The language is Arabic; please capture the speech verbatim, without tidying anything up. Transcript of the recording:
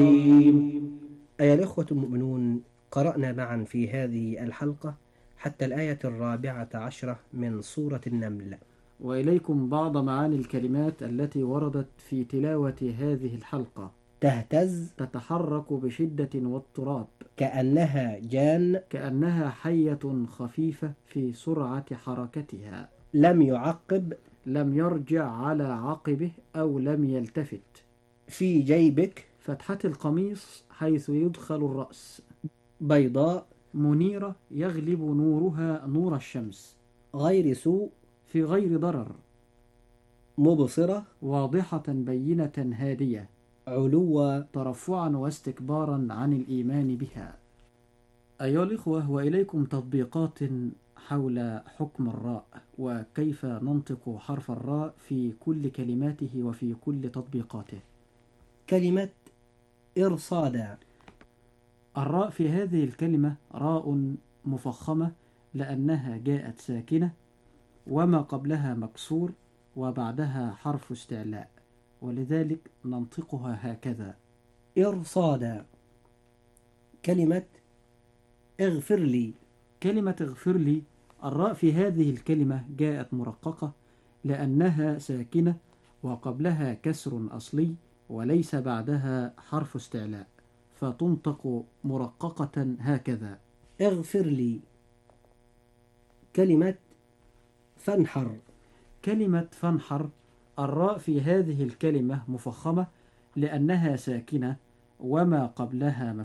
أيها الإخوة المؤمنون، قرأنا معا في هذه الحلقة حتى الآية الرابعة عشرة من سورة النمل. وإليكم بعض معاني الكلمات التي وردت في تلاوة هذه الحلقة. تهتز، تتحرك بشدة واضطراب، كأنها جان، كأنها حية خفيفة في سرعة حركتها، لم يعقب، لم يرجع على عقبه أو لم يلتفت. في جيبك، فتحة القميص حيث يدخل الرأس، بيضاء، منيرة يغلب نورها نور الشمس، غير سوء، في غير ضرر، مبصرة، واضحة بينة هادية، علوا، ترفعا واستكبارا عن الإيمان بها. أيها الإخوة، وإليكم تطبيقات حول حكم الراء وكيف ننطق حرف الراء في كل كلماته وفي كل تطبيقاته. كلمة إرصادا. الراء في هذه الكلمة راء مفخمة لأنها جاءت ساكنة وما قبلها مكسور وبعدها حرف استعلاء، ولذلك ننطقها هكذا: إرصادا. كلمة اغفر لي. كلمة اغفر لي، الراء في هذه الكلمة جاءت مرققة لأنها ساكنة وقبلها كسر أصلي وليس بعدها حرف استعلاء، فتنطق مرققة هكذا: اغفر لي. كلمة فانحر. كلمة فانحر، الراء في هذه الكلمة مفخمة لأنها ساكنة وما قبلها